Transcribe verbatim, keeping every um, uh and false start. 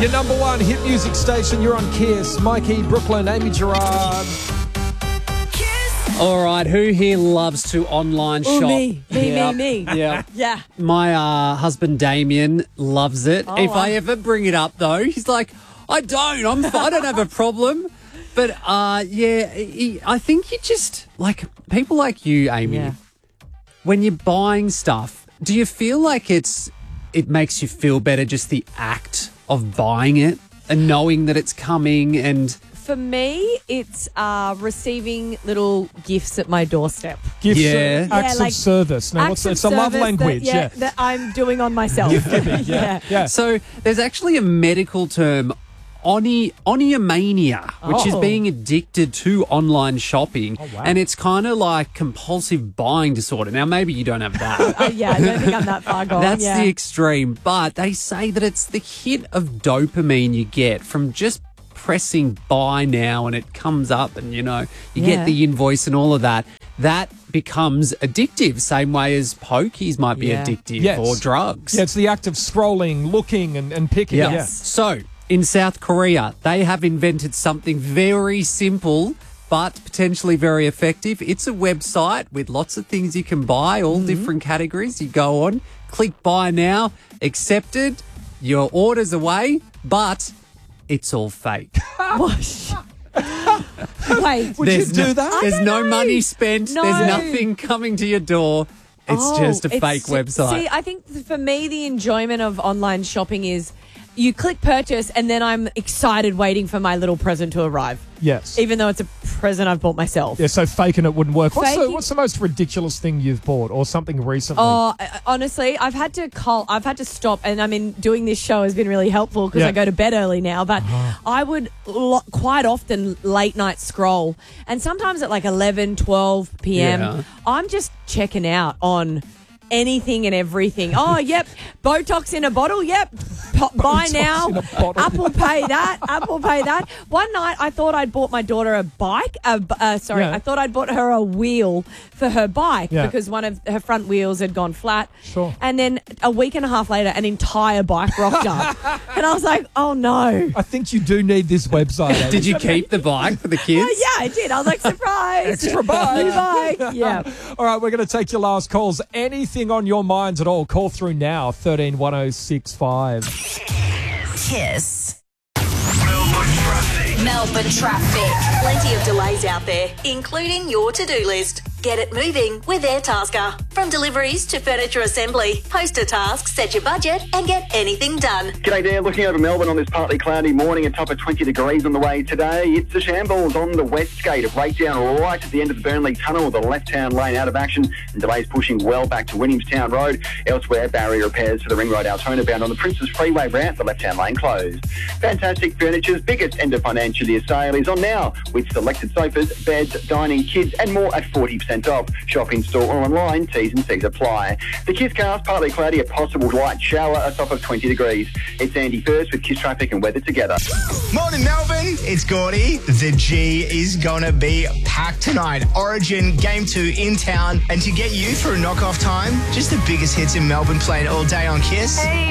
Your number one hit music station. You're on Kiss. Mikey, Brooklyn, Amy Gerard. All right, who here loves to online Ooh, shop? me, me, Yep, me, me. Yeah. Yeah. My uh, husband Damien loves it. Oh, if I I- ever bring it up, though, he's like, I don't. I'm. I don't have a problem. But uh, yeah, he, I think you just like people like you, Amy. Yeah. When you're buying stuff, do you feel like it's it makes you feel better just the act of buying it and knowing that it's coming and. For me, it's uh, receiving little gifts at my doorstep. Gifts, Yeah. uh, acts Yeah, like of service. Now, Acts what's of it's a love service language. That, yeah. that I'm doing on myself. yeah. Yeah. So there's actually a medical term, oni, oniomania, which is Oh. being addicted to online shopping. Oh, wow. And it's kind of like compulsive buying disorder. Now, maybe you don't have that. Uh, yeah, I don't think I'm that far gone. That's yeah. the extreme. But they say that it's the hit of dopamine you get from just pressing buy now and it comes up and, you know, you Yeah. get the invoice and all of that. That becomes addictive, same way as pokies might be Yeah. addictive Yes. or drugs. Yeah, it's the act of scrolling, looking, and, and picking. Yeah. Yeah. So, in South Korea, they have invented something very simple but potentially very effective. It's a website with lots of things you can buy, all different categories. You go on, click buy now, accepted, your order's away, but it's all fake. Wait. Would you There's do no, that? There's don't no know. money spent. No. There's nothing coming to your door. It's Oh, just a it's- fake website. See, I think for me, the enjoyment of online shopping is you click purchase and then I'm excited waiting for my little present to arrive, Yes. even though it's a present I've bought myself. Yeah, so faking it wouldn't work. What's the, Faking- what's the most ridiculous thing you've bought or something recently? Oh, I- honestly, I've had to call. I've had to stop, and I mean, doing this show has been really helpful because Yeah. I go to bed early now. But I would lo- quite often late night scroll, and sometimes at like eleven, twelve p.m. Yeah. I'm just checking out on anything and everything. Oh, yep, Botox in a bottle. Yep, P- buy Botox now. in a bottle. Apple Pay that. Apple Pay that. One night, I thought I'd bought my daughter a bike. A, b- uh, sorry, Yeah. I thought I'd bought her a wheel for her bike Yeah. because one of her front wheels had gone flat. Sure. And then a week and a half later, an entire bike rocked up, and I was like, "Oh no!" I think you do need this website. Amy. Did you keep the bike for the kids? Oh, yeah, I did. I was like, "Surprise! Extra bike. New bike!" Yeah. All right, we're going to take your last calls. Anything on your minds at all, call through now, thirteen one oh six five. Kiss. Melbourne traffic. Melbourne traffic. Plenty of delays out there, including your to-do list. Get it moving with AirTasker. From deliveries to furniture assembly, post a task, set your budget, and get anything done. G'day there, looking over Melbourne on this partly cloudy morning, a top of twenty degrees on the way today. It's the shambles on the west gate, a breakdown right at the end of the Burnley Tunnel, the left-hand lane out of action, and delays pushing well back to Williamstown Road. Elsewhere, barrier repairs for the Ring Road Altona bound on the Princes Freeway ramp, the left-hand lane closed. Fantastic Furniture's biggest end of financial year sale is on now, with selected sofas, beds, dining, kids, and more at forty percent off. Shop in store or online, T's and C's apply. The Kiss cast, partly cloudy, a possible light shower, a top of twenty degrees. It's Andy first with Kiss traffic and weather together. Morning, Melbourne. It's Gordy. The G is gonna be packed tonight. Origin Game two in town. And to get you for a knockoff time, just the biggest hits in Melbourne playing all day on Kiss. Hey,